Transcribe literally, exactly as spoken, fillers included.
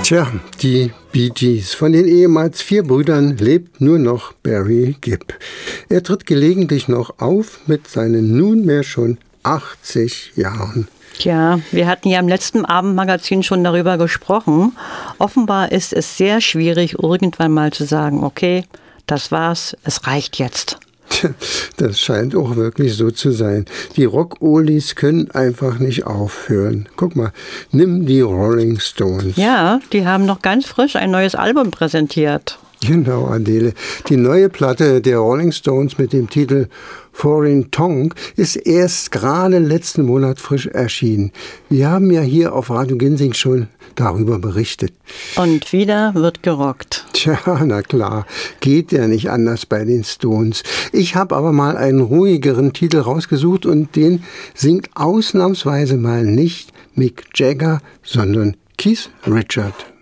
Tja, die Bee Gees. Von den ehemals vier Brüdern lebt nur noch Barry Gibb. Er tritt gelegentlich noch auf mit seinen nunmehr schon achtzig Jahren. Tja, wir hatten ja im letzten Abendmagazin schon darüber gesprochen. Offenbar ist es sehr schwierig, irgendwann mal zu sagen, okay, das war's, es reicht jetzt. Das scheint auch wirklich so zu sein. Die Rock-Oldies können einfach nicht aufhören. Guck mal, nimm die Rolling Stones. Ja, die haben noch ganz frisch ein neues Album präsentiert. Genau, Adele. Die neue Platte der Rolling Stones mit dem Titel Foreign Tongue ist erst gerade letzten Monat frisch erschienen. Wir haben ja hier auf Radio Ginsing schon darüber berichtet. Und wieder wird gerockt. Tja, na klar, geht ja nicht anders bei den Stones. Ich habe aber mal einen ruhigeren Titel rausgesucht und den singt ausnahmsweise mal nicht Mick Jagger, sondern Keith Richards.